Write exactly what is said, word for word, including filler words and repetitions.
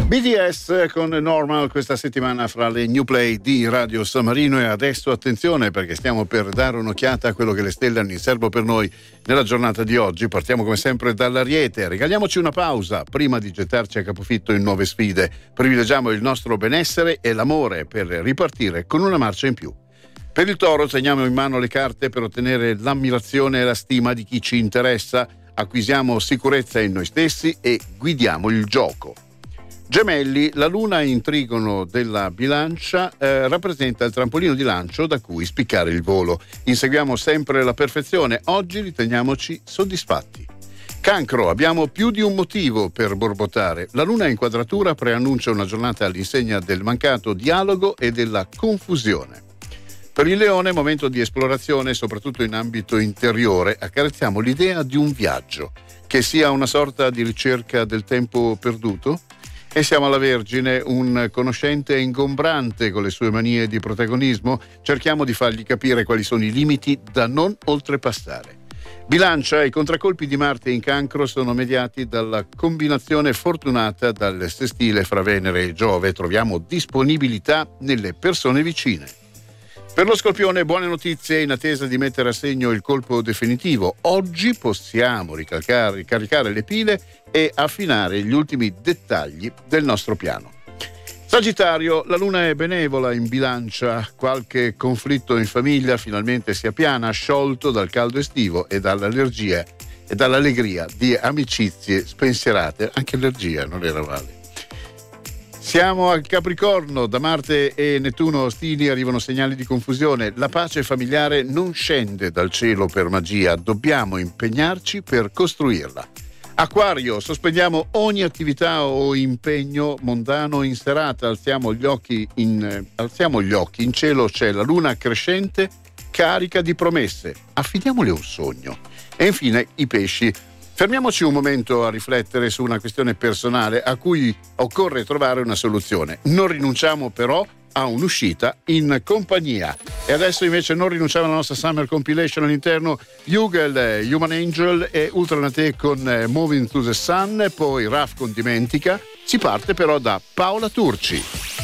B T S con Normal questa settimana fra le new play di Radio San Marino. E adesso attenzione, perché stiamo per dare un'occhiata a quello che le stelle hanno in serbo per noi nella giornata di oggi. Partiamo come sempre dall'Ariete, regaliamoci una pausa prima di gettarci a capofitto in nuove sfide. Privilegiamo il nostro benessere e l'amore per ripartire con una marcia in più. Per il Toro teniamo in mano le carte per ottenere l'ammirazione e la stima di chi ci interessa, acquisiamo sicurezza in noi stessi e guidiamo il gioco. Gemelli, la luna in trigono della bilancia eh, rappresenta il trampolino di lancio da cui spiccare il volo. Inseguiamo sempre la perfezione, oggi riteniamoci soddisfatti. Cancro, abbiamo più di un motivo per borbottare. La luna in quadratura preannuncia una giornata all'insegna del mancato dialogo e della confusione. Per il Leone, momento di esplorazione, soprattutto in ambito interiore. Accarezziamo l'idea di un viaggio, che sia una sorta di ricerca del tempo perduto. E siamo alla Vergine, un conoscente ingombrante con le sue manie di protagonismo. Cerchiamo di fargli capire quali sono i limiti da non oltrepassare. Bilancia, i contraccolpi di Marte in Cancro sono mediati dalla combinazione fortunata dal sestile fra Venere e Giove. Troviamo disponibilità nelle persone vicine. Per lo Scorpione, buone notizie in attesa di mettere a segno il colpo definitivo. Oggi possiamo ricalcare, ricaricare le pile e affinare gli ultimi dettagli del nostro piano. Sagittario, la luna è benevola in Bilancia, qualche conflitto in famiglia finalmente si appiana, sciolto dal caldo estivo e dall'allergia e dall'allegria di amicizie spensierate. Anche allergia non era male. Siamo al Capricorno, da Marte e Nettuno ostili arrivano segnali di confusione. La pace familiare non scende dal cielo per magia, dobbiamo impegnarci per costruirla. Acquario, sospendiamo ogni attività o impegno mondano in serata, alziamo gli occhi in, eh, alziamo gli occhi, in cielo c'è la luna crescente carica di promesse, affidiamole un sogno. E infine i Pesci. Fermiamoci un momento a riflettere su una questione personale a cui occorre trovare una soluzione. Non rinunciamo però a un'uscita in compagnia. E adesso invece non rinunciamo alla nostra Summer Compilation all'interno. Hugel, Human Angel e Ultranate con Moving to the Sun, poi Raf con Dimentica. Si parte però da Paola Turci.